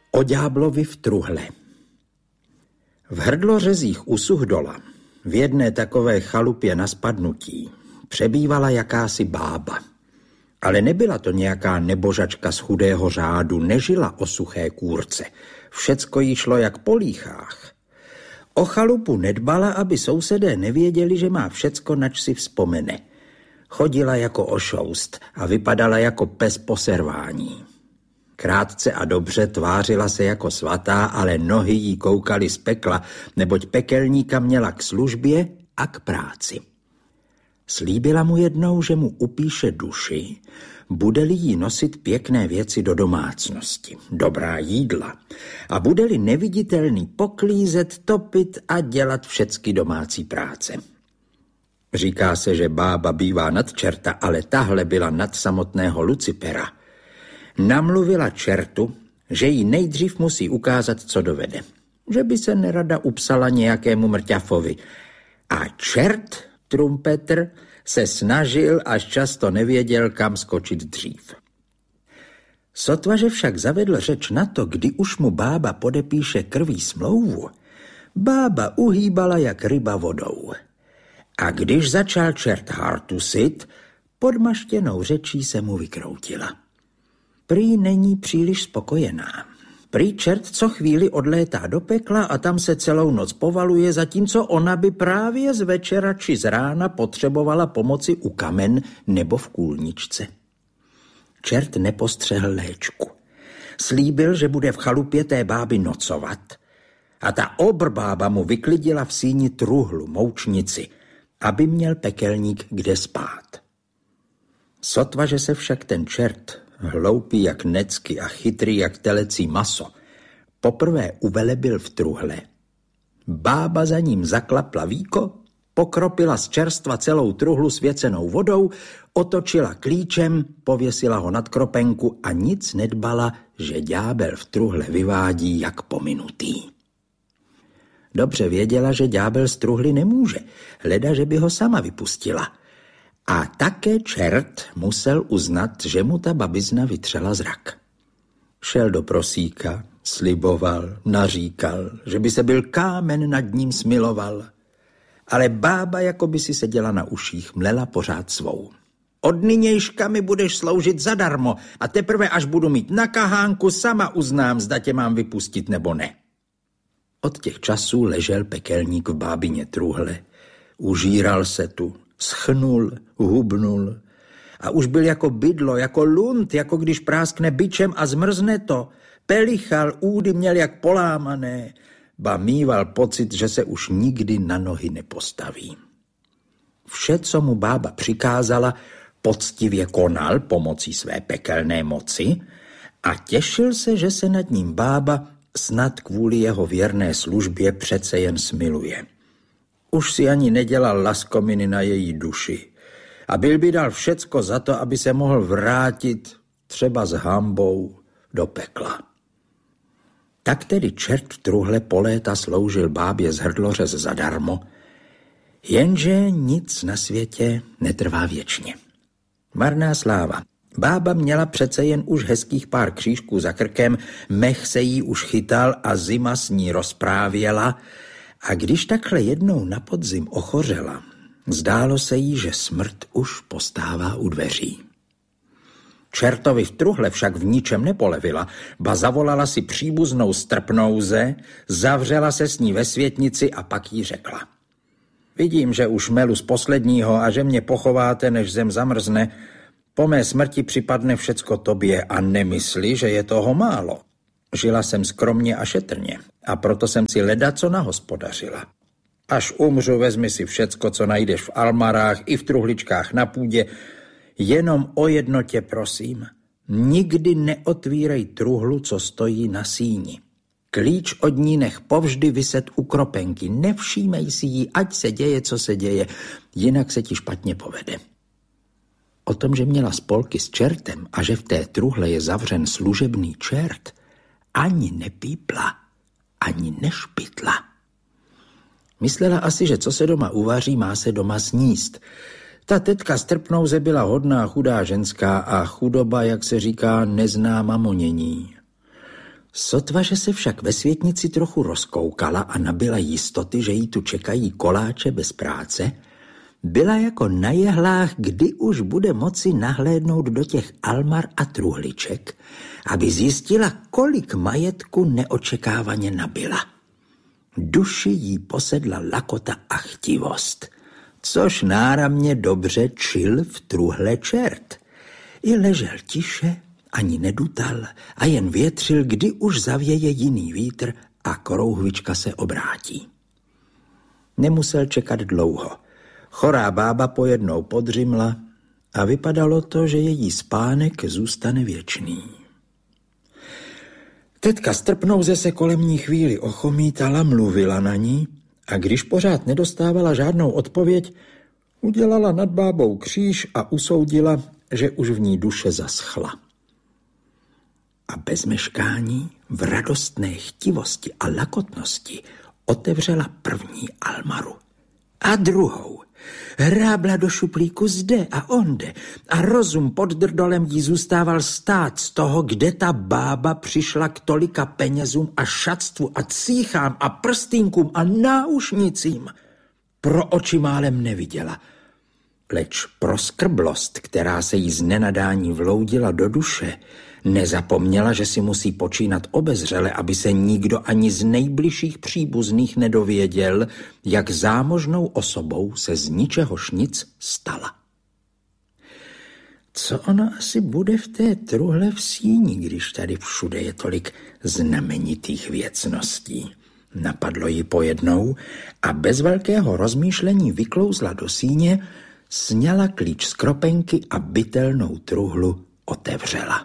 O ďáblovi v truhle. V Hrdlořezích u Suchdola, v jedné takové chalupě na spadnutí, přebývala jakási bába. Ale nebyla to nějaká nebožačka z chudého řádu, nežila o suché kůrce. Všecko jí šlo jak po líchách. O chalupu nedbala, aby sousedé nevěděli, že má všecko, nač si vzpomene. Chodila jako ošoust a vypadala jako pes po servání. Krátce a dobře tvářila se jako svatá, ale nohy jí koukaly z pekla, neboť pekelníka měla k službě a k práci. Slíbila mu jednou, že mu upíše duši, bude-li jí nosit pěkné věci do domácnosti, dobrá jídla a bude-li neviditelný poklízet, topit a dělat všecky domácí práce. Říká se, že bába bývá nad čerta, ale tahle byla nad samotného Lucipera. Namluvila čertu, že jí nejdřív musí ukázat, co dovede. Že by se nerada upsala nějakému mrťafovi. A čert, Trumpetr, se snažil, až často nevěděl, kam skočit dřív. Sotva, že však zavedl řeč na to, kdy už mu bába podepíše krví smlouvu, bába uhýbala jak ryba vodou. A když začal čert hartusit, podmaštěnou řečí se mu vykroutila. Prý není příliš spokojená. Prý čert co chvíli odlétá do pekla a tam se celou noc povaluje, zatímco ona by právě z večera či z rána potřebovala pomoci u kamen nebo v kůlničce. Čert nepostřehl léčku. Slíbil, že bude v chalupě té báby nocovat. A ta obrbába mu vyklidila v síni truhlu, moučnici, aby měl pekelník kde spát. Sotva, že se však ten čert, hloupý jak necky a chytrý jak telecí maso, poprvé uvelebil v truhle, bába za ním zaklapla víko, pokropila z čerstva celou truhlu svěcenou vodou, otočila klíčem, pověsila ho nad kropenku a nic nedbala, že ďábel v truhle vyvádí jak pominutý. Dobře věděla, že ďábel z truhly nemůže, leda, že by ho sama vypustila. A také čert musel uznat, že mu ta babizna vytřela zrak. Šel do prosíka, sliboval, naříkal, že by se byl kámen nad ním smiloval. Ale bába jako by si seděla na uších, mlela pořád svou. Od nynějška mi budeš sloužit zadarmo a teprve až budu mít na kahánku, sama uznám, zda tě mám vypustit nebo ne. Od těch časů ležel pekelník v bábině truhle, užíral se tu, schnul, hubnul a už byl jako bydlo, jako lund, jako když práskne bičem a zmrzne to. Pelichal, údy měl jak polámané, ba mýval pocit, že se už nikdy na nohy nepostaví. Vše, co mu bába přikázala, poctivě konal pomocí své pekelné moci a těšil se, že se nad ním bába snad kvůli jeho věrné službě přece jen smiluje. Už si ani nedělal laskominy na její duši a byl by dal všecko za to, aby se mohl vrátit třeba s hambou do pekla. Tak tedy čert v truhle po léta sloužil bábě z Hrdlořez zadarmo, jenže nic na světě netrvá věčně. Marná sláva. Bába měla přece jen už hezkých pár křížků za krkem, mech se jí už chytal a zima s ní rozprávěla, a když takhle jednou na podzim ochořela, zdálo se jí, že smrt už postává u dveří. Čertovi v truhle však v ničem nepolevila, ba zavolala si příbuznou strpnouze, zavřela se s ní ve světnici a pak jí řekla: Vidím, že už melu z posledního a že mě pochováte, než zem zamrzne. Po mé smrti připadne všecko tobě a nemysli, že je toho málo. Žila jsem skromně a šetrně a proto jsem si ledaco nahospodařila. Až umřu, vezmi si všecko, co najdeš v almarách i v truhličkách na půdě. Jenom o jedno tě prosím, nikdy neotvírej truhlu, co stojí na síni. Klíč od ní nech povždy viset u kropenky, nevšímej si jí, ať se děje, co se děje, jinak se ti špatně povede. O tom, že měla spolky s čertem a že v té truhle je zavřen služebný čert, ani nepípla, ani nešpitla. Myslela asi, že co se doma uvaří, má se doma sníst. Ta tetka z Trpnouze byla hodná, chudá ženská a chudoba, jak se říká, nezná mamonění. Sotva, že se však ve světnici trochu rozkoukala a nabyla jistoty, že jí tu čekají koláče bez práce, byla jako na jehlách, kdy už bude moci nahlédnout do těch almar a truhliček, aby zjistila, kolik majetku neočekávaně nabyla. Duši jí posedla lakota a chtivost, což náramně dobře čil v truhle čert. I ležel tiše, ani nedutal a jen větřil, kdy už zavěje jiný vítr a korouhvička se obrátí. Nemusel čekat dlouho. Chorá bába pojednou podřimla a vypadalo to, že její spánek zůstane věčný. Tetka strpnouze se kolem ní chvíli ochomítala, mluvila na ní a když pořád nedostávala žádnou odpověď, udělala nad bábou kříž a usoudila, že už v ní duše zaschla. A bez meškání, v radostné chtivosti a lakotnosti otevřela první almaru. A druhou. Hrábla do šuplíku zde a onde a rozum pod drdolem jí zůstával stát z toho, kde ta bába přišla k tolika penězům a šatstvu a cíchám a prstýnkům a náušnicím. Pro oči málem neviděla, leč pro skrblost, která se jí z nenadání vloudila do duše, nezapomněla, že si musí počínat obezřele, aby se nikdo ani z nejbližších příbuzných nedověděl, jak zámožnou osobou se z ničehož nic stala. Co ono asi bude v té truhle v síni, když tady všude je tolik znamenitých věcností? Napadlo ji pojednou a bez velkého rozmýšlení vyklouzla do síně, sňala klíč z kropenky a bytelnou truhlu otevřela.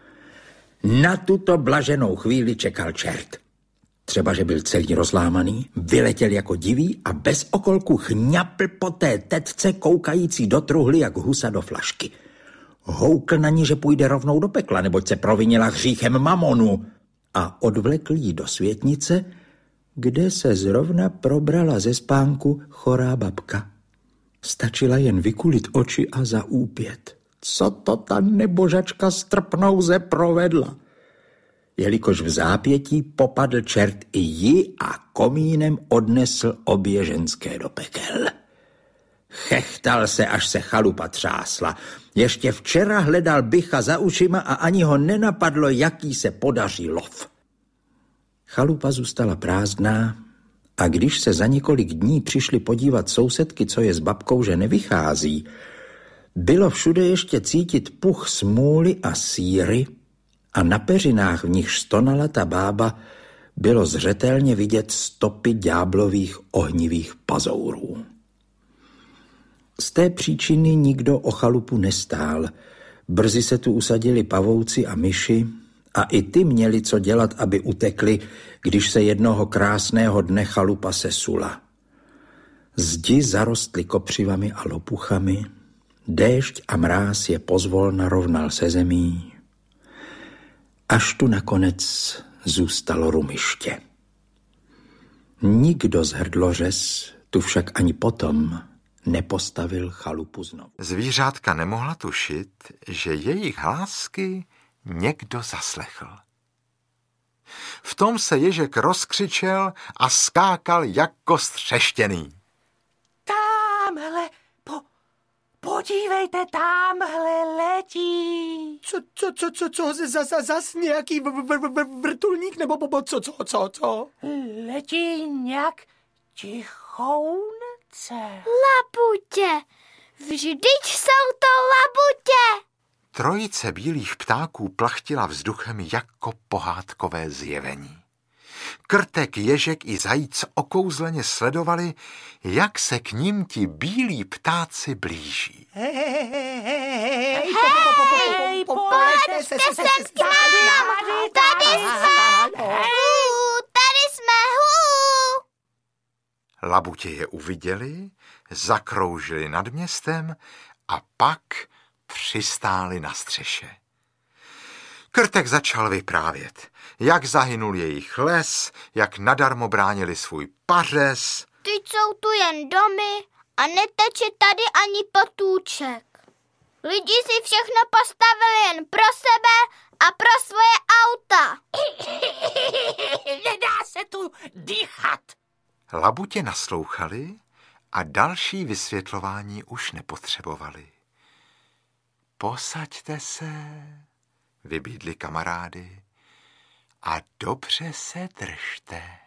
Na tuto blaženou chvíli čekal čert. Třeba, že byl celý rozlámaný, vyletěl jako divý a bez okolku chňapl po té tetce koukající do truhly jak husa do flašky. Houkl na ní, že půjde rovnou do pekla, neboť se provinila hříchem mamonu a odvlekl jí do světnice, kde se zrovna probrala ze spánku chorá babka. Stačila jen vykulit oči a zaúpět. Co to ta nebožačka strpnouze provedla? Jelikož v zápětí popadl čert i ji a komínem odnesl obě ženské do pekel. Chechtal se, až se chalupa třásla. Ještě včera hledal bycha za ušima a ani ho nenapadlo, jaký se podaří lov. Chalupa zůstala prázdná a když se za několik dní přišli podívat sousedky, co je s babkou, že nevychází, bylo všude ještě cítit puch smůly a síry a na peřinách, v nichž stonala ta bába, bylo zřetelně vidět stopy ďáblových ohnivých pazourů. Z té příčiny nikdo o chalupu nestál. Brzy se tu usadili pavouci a myši a i ty měli co dělat, aby utekli, když se jednoho krásného dne chalupa sesula. Zdi zarostly kopřivami a lopuchami, déšť a mráz je pozvolna rovnal se zemí, až tu nakonec zůstalo rumiště. Nikdo z hrdlořez tu však ani potom nepostavil chalupu znovu. Zvířátka nemohla tušit, že jejich hlásky někdo zaslechl. V tom se ježek rozkřičel a skákal jako střeštěný. Támhle, podívejte, támhle letí. Co, zas nějaký vrtulník, nebo co? Letí nějak tichounce. Labutě, vždyť jsou to labutě. Trojice bílých ptáků plachtila vzduchem jako pohádkové zjevení. Krtek, ježek i zajíc okouzleně sledovali, jak se k ním ti bílí ptáci blíží. Hej, poleďte se k nám, tady jsme, Labutě je uviděli, zakroužili nad městem a pak přistáli na střeše. Krtek začal vyprávět, jak zahynul jejich les, jak nadarmo bránili svůj pařez. Teď jsou tu jen domy a neteče tady ani potůček. Lidi si všechno postavili jen pro sebe a pro svoje auta. dýchat. Labutě naslouchali a další vysvětlování už nepotřebovali. Posaďte se, vybídli kamarády, a dobře se držte.